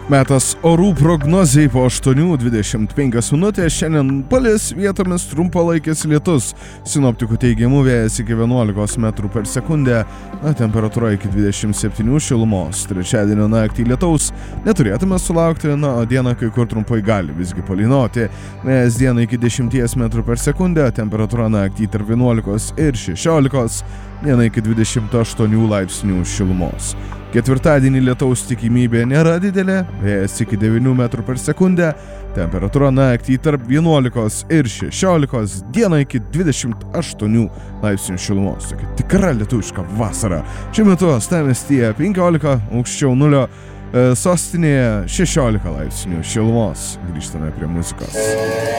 Metas orų prognozijai po 8:25 minutės. Šiandien palis, vietomis trumpalaikis lietus. Sinoptikų teigimu vėjas iki 11 metrų per sekundę, temperatūra iki 27 šilumos. Trečiadienio naktį lietaus neturėtume sulaukti, o dieną kai kur trumpai gali visgi palynoti. Vėjas dieną iki 10 metrų per sekundę, temperatūra naktį tarp 11 ir 16, dieną iki 28 laipsnių šilumos. Ketvirtadienį lietaus tikimybė nėra didelė, vėjas iki 9 metrų per sekundę, temperatūra naktį tarp 11 ir 16, dieną iki 28 laipsnių šilumos. Tokia tikra lietuviška vasara. Šiuo metu uostamiestyje 15, aukščiau nulio, sostinėje 16 laipsnių šilumos. Grįžtame prie muzikos.